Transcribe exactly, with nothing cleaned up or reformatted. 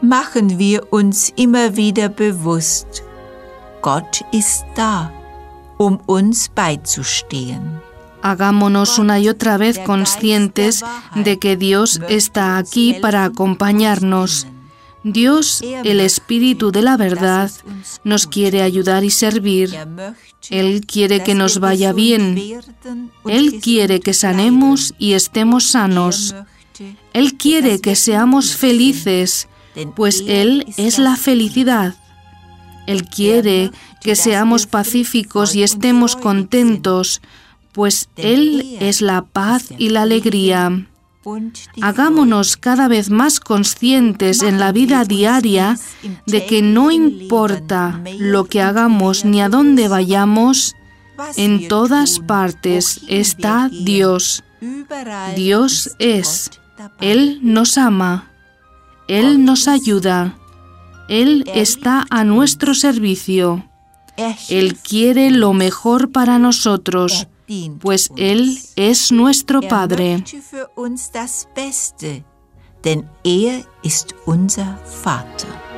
machen wir uns immer wieder bewusst, Gott ist da, um uns beizustehen. Hagámonos una y otra vez conscientes de que Dios está aquí para acompañarnos. Dios, el Espíritu de la verdad, nos quiere ayudar y servir. Él quiere que nos vaya bien. Él quiere que sanemos y estemos sanos. Él quiere que seamos felices, pues Él es la felicidad. Él quiere que seamos pacíficos y estemos contentos, pues Él es la paz y la alegría. Hagámonos cada vez más conscientes en la vida diaria de que no importa lo que hagamos ni a dónde vayamos, en todas partes está Dios. Dios es. Él nos ama. Él nos ayuda. Él está a nuestro servicio. Él quiere lo mejor para nosotros, pues Él es nuestro Padre. Denn er ist unser Vater.